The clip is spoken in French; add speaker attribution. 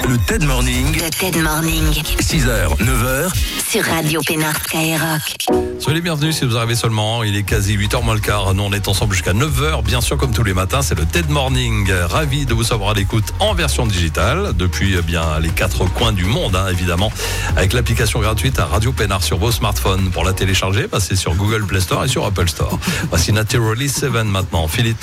Speaker 1: Le TED Morning.
Speaker 2: Le TED Morning.
Speaker 1: 6h, 9h.
Speaker 2: Sur Radio Pénard Skyrock.
Speaker 3: Soyez les bienvenus si vous arrivez seulement. Il est quasi 8h moins le quart. Nous, on est ensemble jusqu'à 9h. Bien sûr, comme tous les matins, c'est le TED Morning. Ravi de vous savoir à l'écoute en version digitale. Depuis les 4 coins du monde, évidemment. Avec l'application gratuite à Radio Pénard sur vos smartphones. Pour la télécharger, passez sur Google Play Store et sur Apple Store. Voici Naturally 7 maintenant. Feel it.